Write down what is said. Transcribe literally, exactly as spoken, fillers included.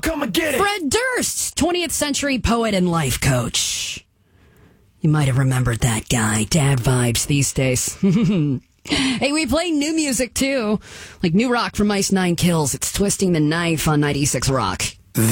come and get it. Fred Durst, twentieth century poet and life coach. You might have remembered that guy. Dad vibes these days. Hey, we play new music, too. Like new rock from Ice Nine Kills. It's Twisting the Knife on ninety-six Rock.